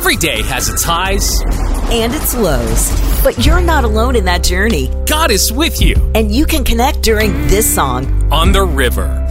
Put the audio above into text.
Every day has its highs and its lows. But you're not alone in that journey. God is with you. And you can connect during this song. On the River.